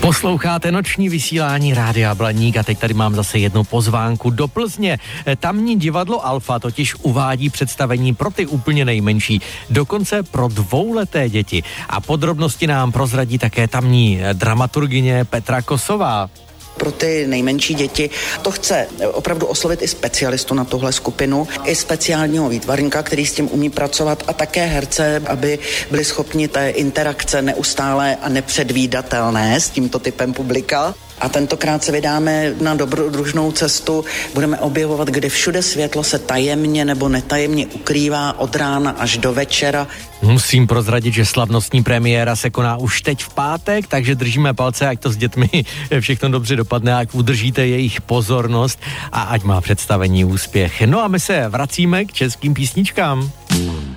Posloucháte noční vysílání Rádia Blaník a teď tady mám zase jednu pozvánku do Plzně. Tamní divadlo Alfa totiž uvádí představení pro ty úplně nejmenší, dokonce pro 2leté děti. A podrobnosti nám prozradí také tamní dramaturgyně Petra Kosová. Pro ty nejmenší děti to chce opravdu oslovit i specialistu na tuhle skupinu, i speciálního výtvarníka, který s tím umí pracovat, a také herce, aby byli schopni té interakce neustále a nepředvídatelné s tímto typem publika. A tentokrát se vydáme na dobrodružnou cestu, budeme objevovat, kde všude světlo se tajemně nebo netajemně ukrývá od rána až do večera. Musím prozradit, že slavnostní premiéra se koná už teď v pátek, takže držíme palce, ať to s dětmi všechno dobře dopadne, ať udržíte jejich pozornost a ať má představení úspěch. No a my se vracíme k českým písničkám.